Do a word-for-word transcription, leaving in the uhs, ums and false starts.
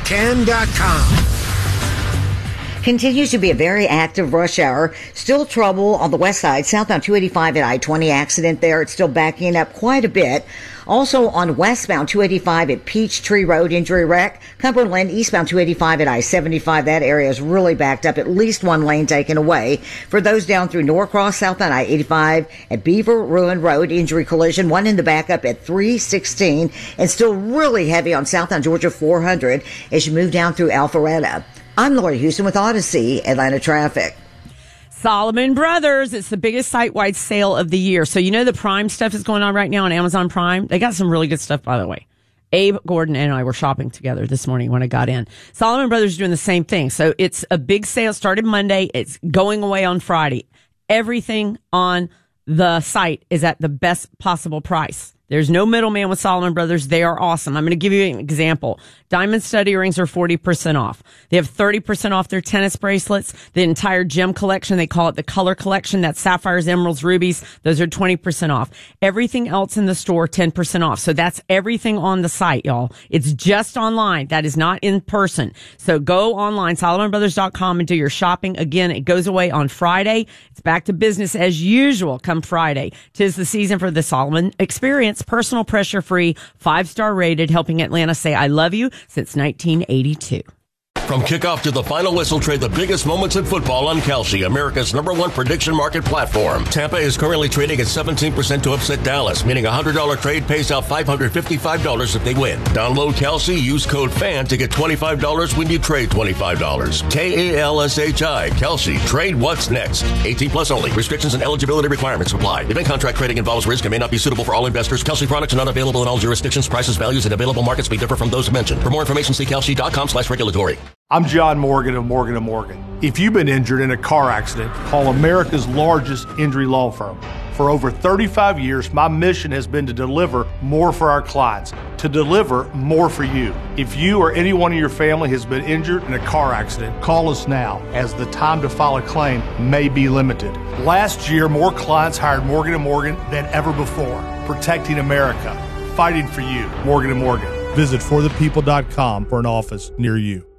ten dot com. Continues to be a very active rush hour. Still trouble on the west side, southbound two eighty-five at I twenty accident there. It's still backing up quite a bit. Also on westbound two eighty-five at Peachtree Road, injury wreck. Cumberland, eastbound two eighty-five at I seventy-five. That area is really backed up. At least one lane taken away. For those down through Norcross, southbound I eighty-five at Beaver Ruin Road, injury collision. One in the backup at three sixteen. And still really heavy on southbound Georgia four hundred as you move down through Alpharetta. I'm Lori Houston with Odyssey Atlanta Traffic. Solomon Brothers. It's the biggest site-wide sale of the year. So you know the Prime stuff is going on right now on Amazon Prime? They got some really good stuff, by the way. Abe Gordon and I were shopping together this morning when I got in. Solomon Brothers is doing the same thing. So it's a big sale. Started Monday. It's going away on Friday. Everything on the site is at the best possible price. There's no middleman with Solomon Brothers. They are awesome. I'm going to give you an example. Diamond study rings are forty percent off. They have thirty percent off their tennis bracelets. The entire gem collection, they call it the color collection. That's sapphires, emeralds, rubies. Those are twenty percent off. Everything else in the store, ten percent off. So that's everything on the site, y'all. It's just online. That is not in person. So go online, solomon brothers dot com, and do your shopping. Again, it goes away on Friday. It's back to business as usual come Friday. 'Tis the season for the Solomon experience. Personal, pressure-free, five-star rated, helping Atlanta say I love you since nineteen eighty-two. From kickoff to the final whistle, trade the biggest moments in football on Kalshi, America's number one prediction market platform. Tampa is currently trading at seventeen percent to upset Dallas, meaning a one hundred dollars trade pays out five hundred fifty-five dollars if they win. Download Kalshi, use code FAN to get twenty-five dollars when you trade twenty-five dollars. K A L S H I, Kalshi. Trade what's next. eighteen plus only. Restrictions and eligibility requirements apply. Event contract trading involves risk and may not be suitable for all investors. Kalshi products are not available in all jurisdictions. Prices, values, and available markets may differ from those mentioned. For more information, see kalshi dot com slash regulatory. I'm John Morgan of Morgan and Morgan. If you've been injured in a car accident, call America's largest injury law firm. For over thirty-five years, my mission has been to deliver more for our clients, to deliver more for you. If you or anyone in your family has been injured in a car accident, call us now, as the time to file a claim may be limited. Last year, more clients hired Morgan and Morgan than ever before, protecting America, fighting for you. Morgan and Morgan. Visit for the people dot com for an office near you.